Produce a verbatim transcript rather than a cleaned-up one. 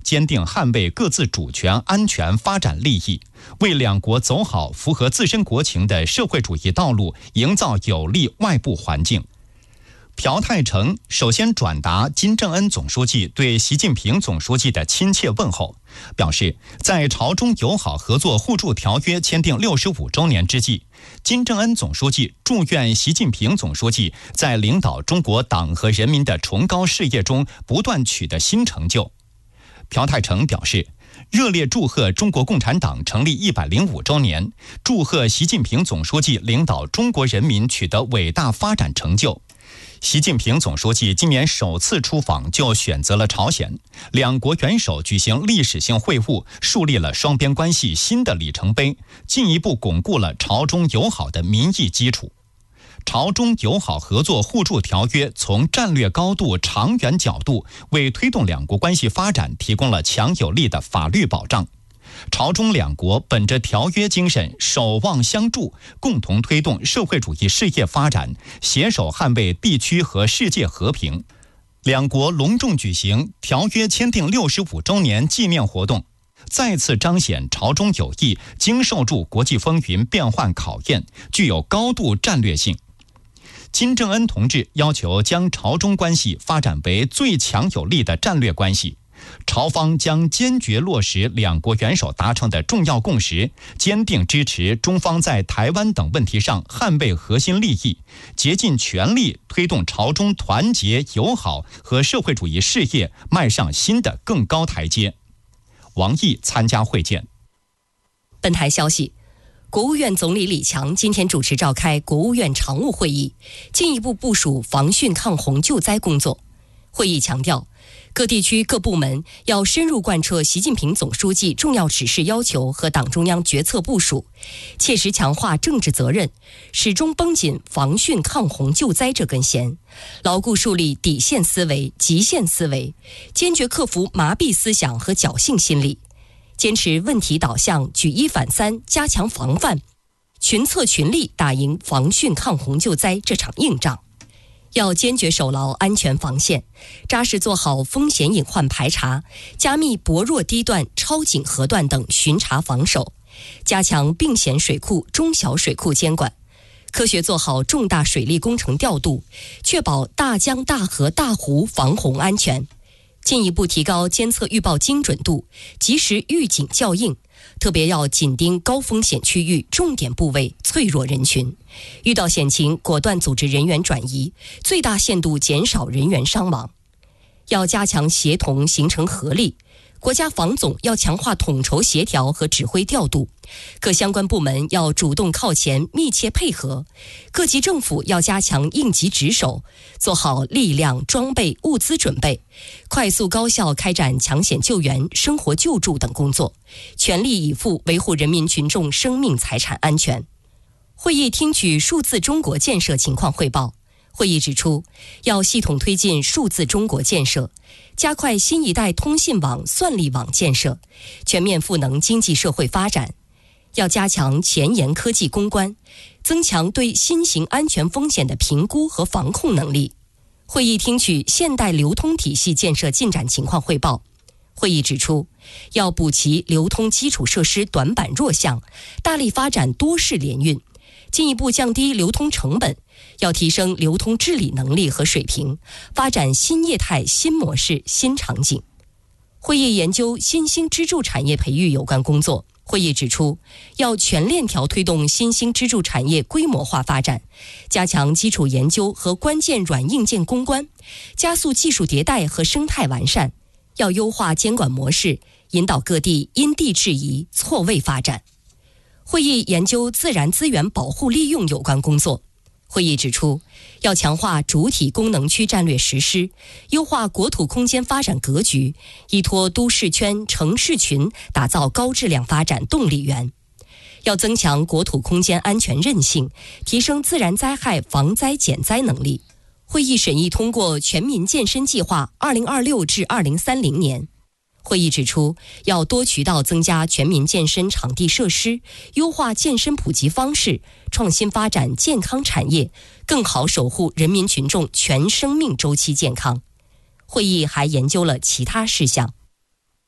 坚定捍卫各自主权、安全、发展利益，为两国走好符合自身国情的社会主义道路营造有利外部环境。朴泰成首先转达金正恩总书记对习近平总书记的亲切问候，表示在朝中友好合作互助条约签订六十五周年之际，金正恩总书记祝愿习近平总书记在领导中国党和人民的崇高事业中不断取得新成就。朴泰成表示，热烈祝贺中国共产党成立一百零五周年，祝贺习近平总书记领导中国人民取得伟大发展成就。习近平总书记今年首次出访就选择了朝鲜，两国元首举行历史性会晤，树立了双边关系新的里程碑，进一步巩固了朝中友好的民意基础。朝中友好合作互助条约从战略高度、长远角度为推动两国关系发展提供了强有力的法律保障。朝中两国本着条约精神，守望相助，共同推动社会主义事业发展，携手捍卫地区和世界和平。两国隆重举行条约签订六十五周年纪念活动，再次彰显朝中友谊经受住国际风云变幻考验，具有高度战略性。金正恩同志要求将朝中关系发展为最强有力的战略关系。朝方将坚决落实两国元首达成的重要共识，坚定支持中方在台湾等问题上捍卫核心利益，竭尽全力推动朝中团结友好和社会主义事业迈上新的更高台阶。王毅参加会见。 本台消息，国务院总理李强今天主持召开国务院常务会议，进一步部署防汛抗洪救灾工作。会议强调，各地区各部门要深入贯彻习近平总书记重要指示要求和党中央决策部署，切实强化政治责任，始终绷紧防汛抗洪救灾这根弦，牢固树立底线思维、极限思维，坚决克服麻痹思想和侥幸心理，坚持问题导向、举一反三，加强防范，群策群力打赢防汛抗洪救灾这场硬仗。要坚决守牢安全防线，扎实做好风险隐患排查，加密薄弱低段、超警河段等巡查防守，加强并险水库、中小水库监管，科学做好重大水利工程调度，确保大江大河大湖防洪安全，进一步提高监测预报精准度，及时预警校应，特别要紧盯高风险区域、重点部位、脆弱人群，遇到险情果断组织人员转移，最大限度减少人员伤亡。要加强协同形成合力，国家防总要强化统筹协调和指挥调度，各相关部门要主动靠前密切配合，各级政府要加强应急值守，做好力量、装备、物资准备，快速高效开展抢险救援、生活救助等工作，全力以赴维护人民群众生命财产安全。会议听取数字中国建设情况汇报。会议指出，要系统推进数字中国建设，加快新一代通信网、算力网建设，全面赋能经济社会发展。要加强前沿科技攻关，增强对新型安全风险的评估和防控能力。会议听取现代流通体系建设进展情况汇报。会议指出，要补齐流通基础设施短板弱项，大力发展多式联运，进一步降低流通成本，要提升流通治理能力和水平，发展新业态、新模式、新场景。会议研究新兴支柱产业培育有关工作。会议指出，要全链条推动新兴支柱产业规模化发展，加强基础研究和关键软硬件攻关，加速技术迭代和生态完善，要优化监管模式，引导各地因地制宜、错位发展。会议研究自然资源保护利用有关工作。会议指出，要强化主体功能区战略实施，优化国土空间发展格局，依托都市圈、城市群，打造高质量发展动力源。要增强国土空间安全韧性，提升自然灾害防灾减灾能力。会议审议通过全民健身计划二零二六至二零三零年。会议指出，要多渠道增加全民健身场地设施，优化健身普及方式，创新发展健康产业，更好守护人民群众全生命周期健康。会议还研究了其他事项。